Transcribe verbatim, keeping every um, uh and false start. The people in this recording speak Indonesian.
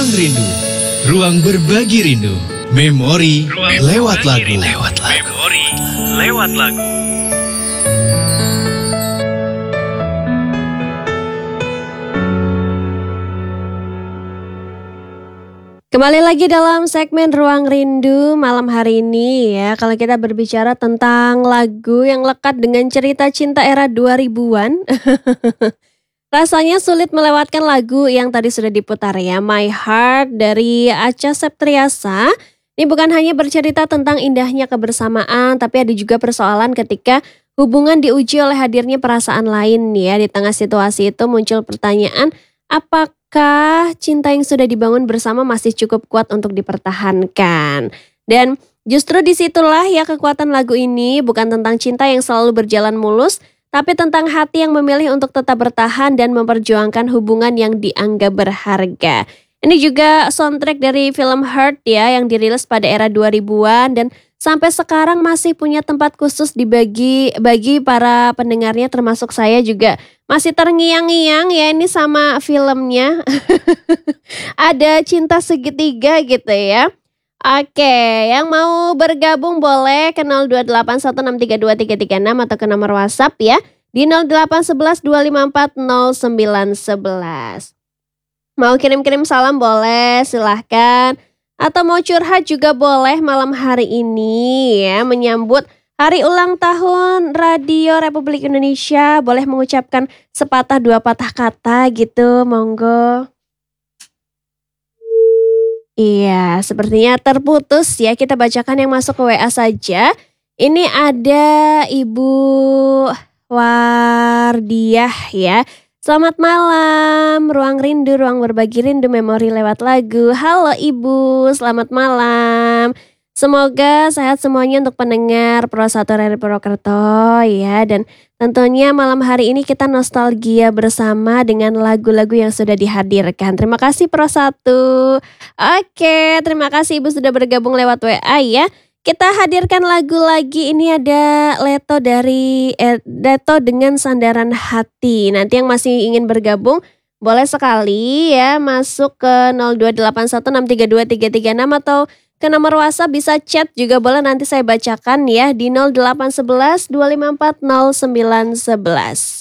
Ruang Rindu, ruang berbagi rindu. Memori lewat lagu. Lewat lagu. Memori lewat lagu. Kembali lagi dalam segmen Ruang Rindu malam hari ini ya. Kalau kita berbicara tentang lagu yang lekat dengan cerita cinta era dua ribuan. Rasanya sulit melewatkan lagu yang tadi sudah diputar ya. My Heart dari Acha Septriasa. Ini bukan hanya bercerita tentang indahnya kebersamaan, tapi ada juga persoalan ketika hubungan diuji oleh hadirnya perasaan lain ya. Di tengah situasi itu muncul pertanyaan, apakah cinta yang sudah dibangun bersama masih cukup kuat untuk dipertahankan? Dan justru disitulah ya kekuatan lagu ini, bukan tentang cinta yang selalu berjalan mulus, tapi tentang hati yang memilih untuk tetap bertahan dan memperjuangkan hubungan yang dianggap berharga. Ini juga soundtrack dari film Heart ya, yang dirilis pada era dua ribuan dan sampai sekarang masih punya tempat khusus dibagi bagi para pendengarnya, termasuk saya juga masih terngiang-ngiang ya ini sama filmnya. Ada cinta segitiga gitu ya. Oke, yang mau bergabung boleh ke nol dua delapan satu enam tiga dua tiga tiga enam atau ke nomor WhatsApp ya di nol delapan satu satu dua lima empat nol sembilan satu satu. Mau kirim-kirim salam boleh, silahkan. Atau mau curhat juga boleh malam hari ini ya, menyambut hari ulang tahun Radio Republik Indonesia. Boleh mengucapkan sepatah dua patah kata gitu, monggo. Iya, sepertinya terputus ya. Kita bacakan yang masuk ke W A saja. Ini ada Ibu Wardiah ya. Selamat malam, Ruang Rindu, ruang berbagi rindu, memori lewat lagu. Halo Ibu, selamat malam. Semoga sehat semuanya untuk pendengar Pro satu dari Purwokerto ya. Dan tentunya malam hari ini kita nostalgia bersama dengan lagu-lagu yang sudah dihadirkan. Terima kasih Pro satu. Oke, terima kasih Ibu sudah bergabung lewat W A ya. Kita hadirkan lagu lagi, ini ada Leto dari eh, Leto dengan Sandaran Hati. Nanti yang masih ingin bergabung boleh sekali ya masuk ke nol dua delapan satu enam tiga dua tiga tiga enam atau ke nomor WhatsApp bisa chat juga boleh, nanti saya bacakan ya di nol delapan satu satu dua lima empat nol sembilan satu satu.